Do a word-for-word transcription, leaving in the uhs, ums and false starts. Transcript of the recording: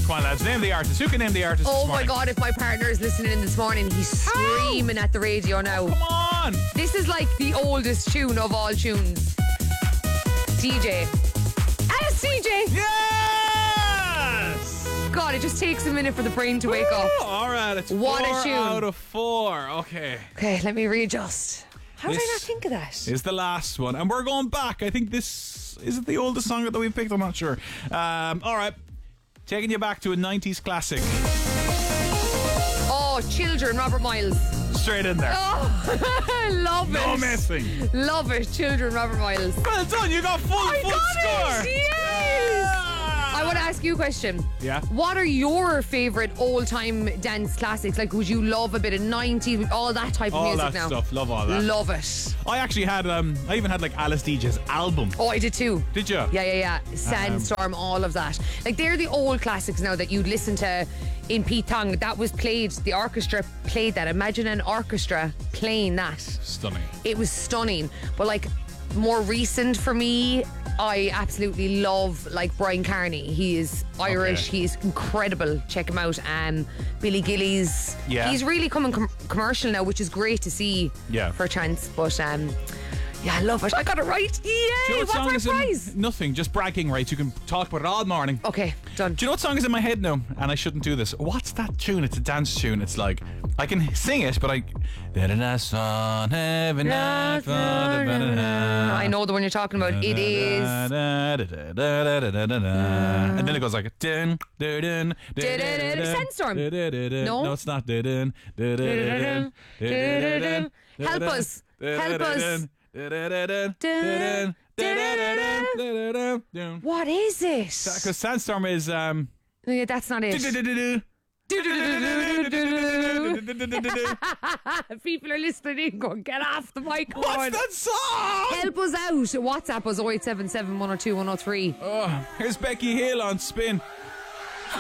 Come on, lads. Name the artist. Who can name the artist? Oh this my morning? God, if my partner is listening in this morning, he's screaming at the radio now. Come on. This is like the oldest tune of all tunes. D J. Alice D J. Yes! God, it just takes a minute for the brain to wake up. All right, it's What a four tune. out of four. Okay. Okay, let me readjust. How did I This not think of that? Is the last one. And we're going back. I think this... Is it the oldest song that we've picked? I'm not sure. Um, all right. Taking you back to a nineties classic. Oh, Children, Robert Miles. Straight in there. Oh, I love it. No missing. Love it. Children, Robert Miles. Well done. You got full, I full got score. it. Yes. I want to ask you a question. Yeah. What are your favourite old-time dance classics? Like, would you love a bit of nineties, all that type of All music that now? stuff. Love all that. Love it. I actually had, um, I even had like Alice D J's album. Oh, I did too. Did you? Yeah, yeah, yeah. Sandstorm, all of that. Like, they're the old classics now that you'd listen to in Pete Tong. That was played, the orchestra played that. Imagine an orchestra playing that. Stunning. It was stunning. But like, more recent for me, I absolutely love like Brian Carney. He is Irish. Okay. He is incredible. Check him out. Um, Billy Gillies. Yeah. He's really coming com- commercial now, which is great to see. Yeah. For a chance. But um, yeah, I love it. I got it right. Yay! Do you know what What's song my is in- prize? Nothing, just bragging rights. You can talk about it all morning. Okay, done. Do you know what song is in my head now? And I shouldn't do this. What's that tune? It's a dance tune. It's like, I can sing it, but I... I know the one you're talking about. It is. And then it goes like... Dun, dun, dun, dun, dun, Sandstorm. dun, dun, dun, dun. No. No, it's not. Dun, dun, dun, dun, dun, dun, dun, dun, Help us. dun, Help dun, us. dun, dun, dun, dun, dun, dun, dun, dun, dun. What is it? Because Sandstorm is... um. Yeah, that's not it. People are listening in going, get off the mic. What's that song? Help us out. WhatsApp us oh eight seven seven, one oh two, one oh three. Oh, here's Becky Hill on Spin.